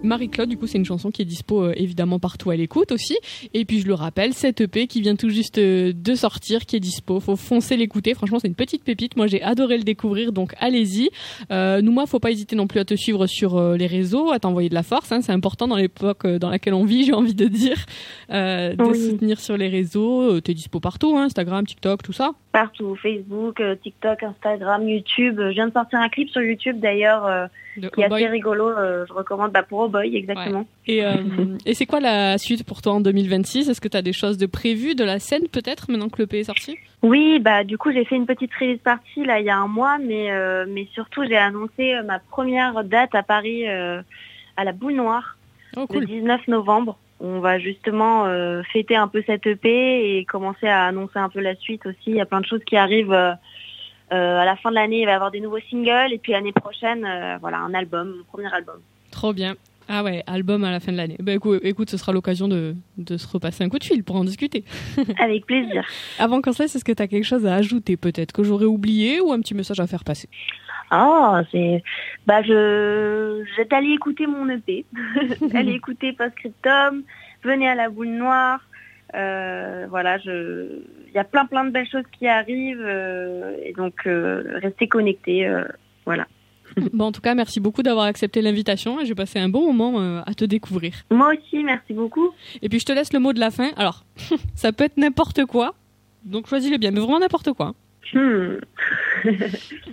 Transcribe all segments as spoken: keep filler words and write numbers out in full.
Marie-Claude, du coup, c'est une chanson qui est dispo euh, évidemment partout à l'écoute aussi. Et puis, je le rappelle, cette E P qui vient tout juste euh, de sortir, qui est dispo. Faut foncer l'écouter. Franchement, c'est une petite pépite. Moi, j'ai adoré le découvrir, donc allez-y. Euh, nous, moi, faut pas hésiter non plus à te suivre sur euh, les réseaux, à t'envoyer de la force. Hein. C'est important dans l'époque euh, dans laquelle on vit, j'ai envie de dire, euh, de oui. soutenir sur les réseaux. Euh, t'es dispo partout, hein, Instagram, TikTok, tout ça. Partout, Facebook, euh, TikTok, Instagram, YouTube. Je viens de sortir un clip sur YouTube d'ailleurs euh, De qui est Oh Boy. assez rigolo. Euh, je recommande bah, pour Oh Boy, exactement. Ouais. Et, euh, et c'est quoi la suite pour toi en deux mille vingt-six? Est-ce que tu as des choses de prévues, de la scène peut-être, maintenant que l'E P est sorti? Oui, bah du coup j'ai fait une petite release party là il y a un mois, mais euh, mais surtout j'ai annoncé euh, ma première date à Paris euh, à la Boule Noire Oh, cool. le dix-neuf novembre. On va justement euh, fêter un peu cette E P et commencer à annoncer un peu la suite aussi. Il y a plein de choses qui arrivent. Euh, euh, à la fin de l'année, il va y avoir des nouveaux singles et puis l'année prochaine, euh, voilà, un album, mon premier album. Trop bien. Ah ouais, album à la fin de l'année. Bah écoute, écoute, ce sera l'occasion de, de se repasser un coup de fil pour en discuter. Avec plaisir. Avant qu'on se laisse, est-ce que tu as quelque chose à ajouter peut-être que j'aurais oublié ou un petit message à faire passer? Ah, c'est, bah je, je vais aller écouter mon E P, aller écouter Postscriptum, venez à la Boule Noire. Euh, voilà, je, il y a plein plein de belles choses qui arrivent euh, et donc euh, restez connectés, euh, voilà. Bon, en tout cas, merci beaucoup d'avoir accepté l'invitation et j'ai passé un bon moment euh, à te découvrir. Moi aussi, merci beaucoup. Et puis je te laisse le mot de la fin. Alors, ça peut être n'importe quoi, donc choisis-le bien, mais vraiment n'importe quoi. Hmm.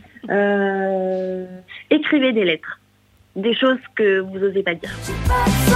euh, écrivez des lettres, des choses que vous osez pas dire.